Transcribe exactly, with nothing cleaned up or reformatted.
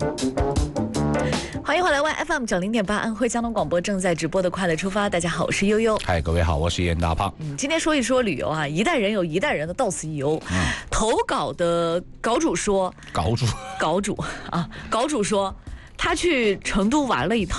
欢迎回来 Y F M 九零点八安徽交通广播正在直播的快乐出发。大家好，我是悠悠。 嗨，各位好，我是严大胖。 嗯，今天说一说旅游啊，一代人有一代人的到此一游。嗯，投稿的稿主说， 稿主， 稿主啊，稿主说他去成都玩了一趟。